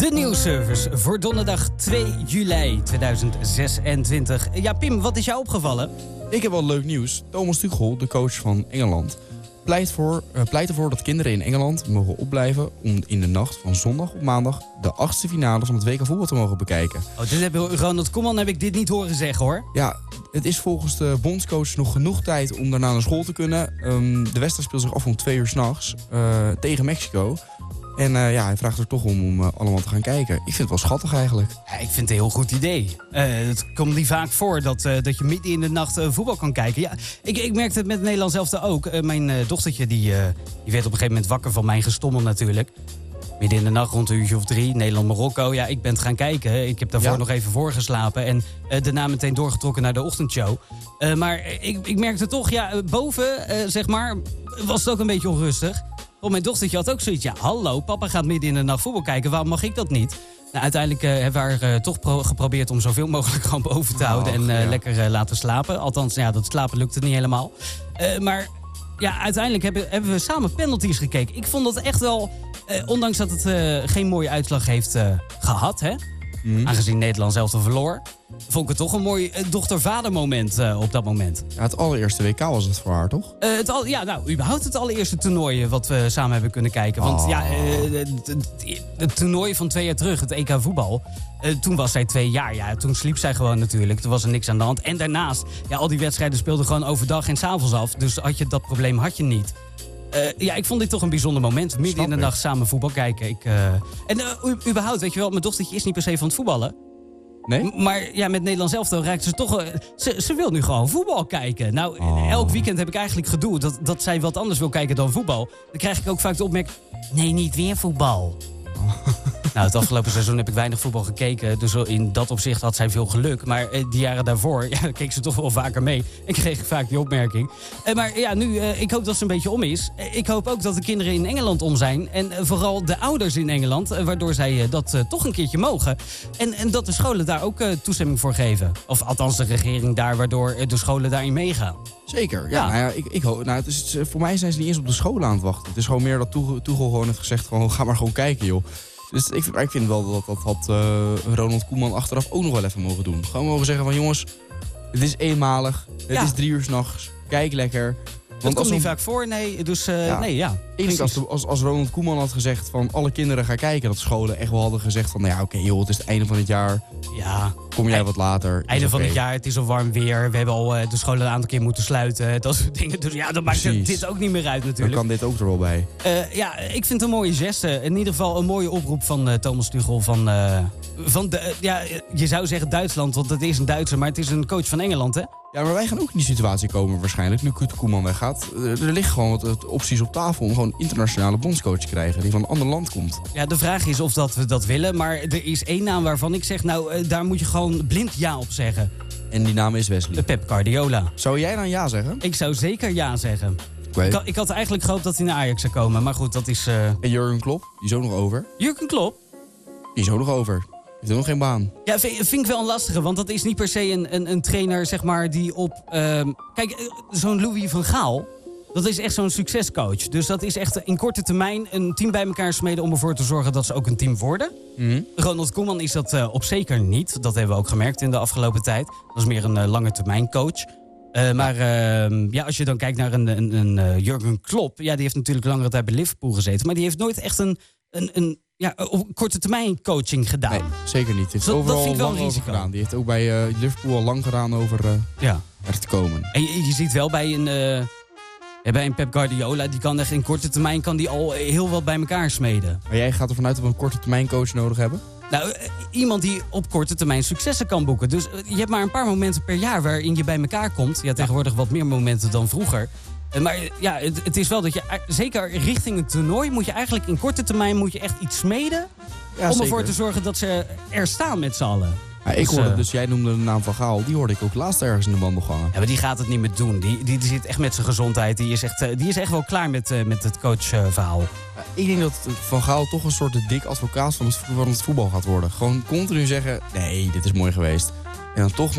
De nieuwsservice voor donderdag 2 juli 2026. Ja, Pim, wat is jou opgevallen? Ik heb wel leuk nieuws. Thomas Tuchel, de coach van Engeland, pleit ervoor dat kinderen in Engeland mogen opblijven om in de nacht van zondag op maandag de 8e finale van het WK voetbal te mogen bekijken. Ronald Koeman heb ik dit niet horen zeggen, hoor. Ja, het is volgens de bondscoach nog genoeg tijd om daarna naar school te kunnen. De wedstrijd speelt zich af om 2 uur 's nachts tegen Mexico. En hij vraagt er toch om allemaal te gaan kijken. Ik vind het wel schattig eigenlijk. Ja, ik vind het een heel goed idee. Het komt niet vaak voor dat je midden in de nacht voetbal kan kijken. Ja, ik merkte het met Nederland zelf ook. Mijn dochtertje die werd op een gegeven moment wakker van mijn gestommel natuurlijk. Midden in de nacht rond een uurtje of 3. Nederland-Marokko. Ja, ik ben het gaan kijken. Ik heb daarvoor nog even voorgeslapen. En daarna meteen doorgetrokken naar de ochtendshow. Maar ik merkte toch, boven zeg maar, was het ook een beetje onrustig. Mijn dochtertje had ook zoiets. Ja, hallo, papa gaat midden in de nacht voetbal kijken. Waarom mag ik dat niet? Nou, uiteindelijk hebben we haar toch geprobeerd om zoveel mogelijk gewoon boven te houden. En lekker laten slapen. Althans, dat slapen lukte niet helemaal. Maar ja, uiteindelijk hebben we samen penalties gekeken. Ik vond dat echt wel, ondanks dat het geen mooie uitslag heeft gehad, hè? Aangezien Nederland zelf verloor, vond ik het toch een mooi dochter-vader moment op dat moment. Ja, het allereerste WK was het voor haar, toch? Überhaupt het allereerste toernooi wat we samen hebben kunnen kijken. Want het toernooi van 2 jaar terug, het EK voetbal, toen was zij 2 jaar. Ja, toen sliep zij gewoon natuurlijk. Toen was er niks aan de hand. En daarnaast, al die wedstrijden speelden gewoon overdag en 's avonds af. Dus dat probleem had je niet. Ik vond dit toch een bijzonder moment. Midden in de nacht samen voetbal kijken. Überhaupt, weet je wel, mijn dochtertje is niet per se van het voetballen. Nee? Maar ja, met Nederland zelf raakt ze toch. Ze wil nu gewoon voetbal kijken. Nou, elk weekend heb ik eigenlijk gedoe dat zij wat anders wil kijken dan voetbal. Dan krijg ik ook vaak de opmerking: nee, niet weer voetbal. Nou, het afgelopen seizoen heb ik weinig voetbal gekeken. Dus in dat opzicht had zij veel geluk. Maar die jaren daarvoor keek ze toch wel vaker mee. En kreeg ik vaak die opmerking. Maar nu, ik hoop dat ze een beetje om is. Ik hoop ook dat de kinderen in Engeland om zijn. En vooral de ouders in Engeland. Waardoor zij dat toch een keertje mogen. En dat de scholen daar ook toestemming voor geven. Of althans de regering daar, waardoor de scholen daarin meegaan. Zeker, ja. Ik hoop, voor mij zijn ze niet eens op de scholen aan het wachten. Het is gewoon meer dat Tuchel gewoon heeft gezegd: ga maar gewoon kijken, joh. Dus ik vind wel dat had Ronald Koeman achteraf ook nog wel even mogen doen. Gewoon mogen zeggen van: jongens, het is eenmalig. Het is 3 uur 's nachts. Kijk lekker. Dat komt niet vaak voor, nee. Dus Ik denk als Ronald Koeman had gezegd van alle kinderen gaan kijken, dat scholen echt wel hadden gezegd van: oké, joh, het is het einde van het jaar. Ja. Kom jij wat later. Einde van het jaar, het is al warm weer. We hebben al de scholen een aantal keer moeten sluiten. Dat soort dingen. Dus dan maakt dit ook niet meer uit natuurlijk. Dan kan dit ook er wel bij. Ik vind het een mooie geste. In ieder geval een mooie oproep van Thomas Tuchel je zou zeggen Duitsland, want het is een Duitser, maar het is een coach van Engeland, hè? Ja, maar wij gaan ook in die situatie komen waarschijnlijk, nu Koeman weggaat. Er liggen gewoon wat opties op tafel om gewoon een internationale bondscoach te krijgen die van een ander land komt. Ja, de vraag is of dat we dat willen, maar er is één naam waarvan ik zeg, daar moet je gewoon blind ja op zeggen. En die naam is Wesley. Pep Guardiola. Zou jij dan ja zeggen? Ik zou zeker ja zeggen. Okay. Ik had eigenlijk gehoopt dat hij naar Ajax zou komen, maar goed, dat is... En Jurgen Klopp, die is ook nog over. Jurgen Klopp? Die is ook nog over. Heeft ook nog geen baan. Ja, vind ik wel een lastige, want dat is niet per se een trainer, zeg maar, die op... Kijk, zo'n Louis van Gaal, dat is echt zo'n succescoach. Dus dat is echt in korte termijn een team bij elkaar smeden om ervoor te zorgen dat ze ook een team worden. Ronald Koeman is dat op zeker niet. Dat hebben we ook gemerkt in de afgelopen tijd. Dat is meer een lange termijn coach. Als je dan kijkt naar een Jurgen Klopp, die heeft natuurlijk langere tijd bij Liverpool gezeten, maar die heeft nooit echt een korte termijn coaching gedaan. Nee, zeker niet. Die heeft overal lang over gedaan. Die heeft ook bij Liverpool al lang gedaan over er te komen. En je ziet wel bij een Pep Guardiola, die kan echt in korte termijn al heel wat bij elkaar smeden. Maar jij gaat ervan uit dat we een korte termijn coach nodig hebben? Nou, iemand die op korte termijn successen kan boeken. Dus je hebt maar een paar momenten per jaar waarin je bij elkaar komt. Ja, tegenwoordig wat meer momenten dan vroeger. Maar het is wel dat je, zeker richting een toernooi, moet je eigenlijk in korte termijn echt iets smeden. Ja, om ervoor te zorgen dat ze er staan met z'n allen. Ja, ik hoorde dus, jij noemde de naam van Gaal, die hoorde ik ook laatst ergens in de wandelgangen. Ja, maar die gaat het niet meer doen. Die zit echt met zijn gezondheid. Die is echt wel klaar met het coachverhaal. Ik denk dat Van Gaal toch een soort dik advocaat van het voetbal gaat worden. Gewoon continu zeggen, nee, dit is mooi geweest. En dan toch